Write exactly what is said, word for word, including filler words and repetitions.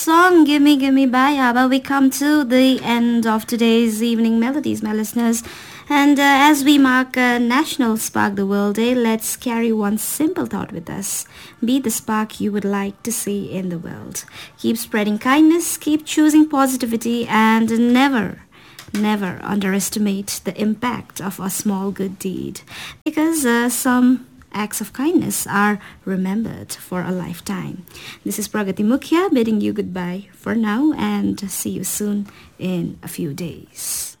Song Gimme Gimme by ABBA, we come to the end of today's evening melodies, my listeners. And uh, as we mark uh, National Spark the World Day, let's carry one simple thought with us. Be the spark you would like to see in the world. Keep spreading kindness, keep choosing positivity, and never, never underestimate the impact of a small good deed. Because uh, some acts of kindness are remembered for a lifetime. This is Pragati Mukhya bidding you goodbye for now and see you soon in a few days.